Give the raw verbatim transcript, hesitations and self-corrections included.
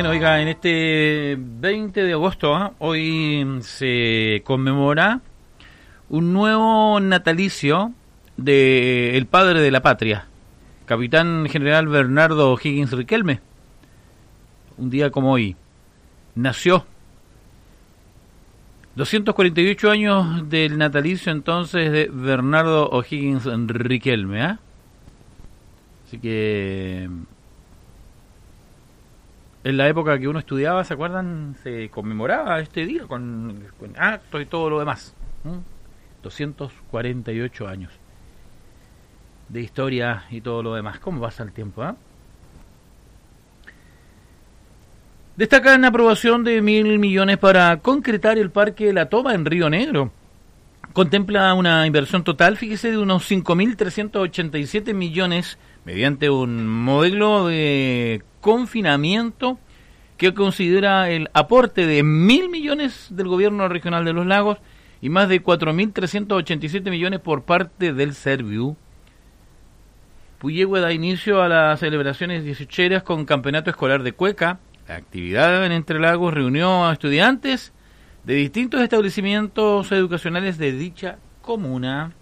Bueno, oiga, en este veinte de agosto, ¿eh? hoy se conmemora un nuevo natalicio del padre de la patria, capitán general Bernardo O'Higgins Riquelme. Un día como hoy nació. doscientos cuarenta y ocho años del natalicio entonces de Bernardo O'Higgins Riquelme, ¿eh? Así que en la época que uno estudiaba, ¿se acuerdan? Se conmemoraba este día con, con actos y todo lo demás. ¿Mm? doscientos cuarenta y ocho años de historia y todo lo demás. ¿Cómo pasa el tiempo? ¿eh? Destacan aprobación de mil millones para concretar el Parque La Toma en Río Negro. Contempla una inversión total, fíjese, de unos cinco mil trescientos ochenta y siete millones mediante un modelo de confinamiento que considera el aporte de mil millones del gobierno regional de Los Lagos y más de cuatro mil trescientos ochenta y siete millones por parte del Serviu. Puyehue da inicio a las celebraciones dieciocheras con campeonato escolar de cueca. La actividad en Entre Lagos reunió a estudiantes de distintos establecimientos educacionales de dicha comuna.